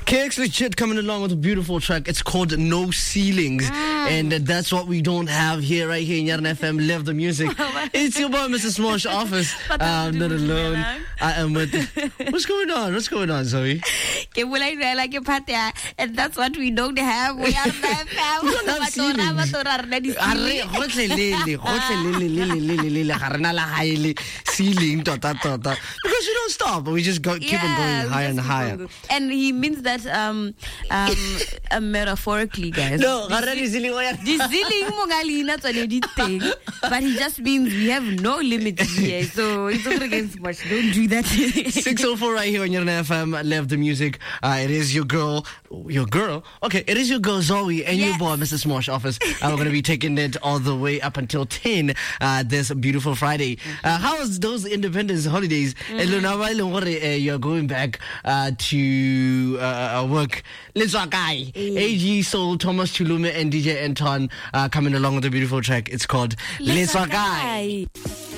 KX Legit coming along with a beautiful track. It's called No Ceilings. And that's what we don't have here, right here in Yarn FM. Love the music. It's your boy, Mr. Smosh Office. I'm not alone. I am with... What's going on? What's going on, Zoe? And that's what we don't have. We are not We don't have ceilings. Ceiling, because we don't stop. We just keep on going higher and higher. And he means that metaphorically, guys. No, the ceiling mongalina thing, but he just means we have no limit here. So it's all against much. Don't do that. 604 right here on Yarn FM. Love the music. It is your girl. Okay, it is your girl Zoe and your boy Mr. Smosh Office. We're going to be taking it all the way up until 10 this beautiful Friday. How was those Independence holidays? You're going back to work. Let's rock, guy. AG Soul, Thomas Chulume, and DJ Anton coming along with a beautiful track. It's called Let's Rock, Guy.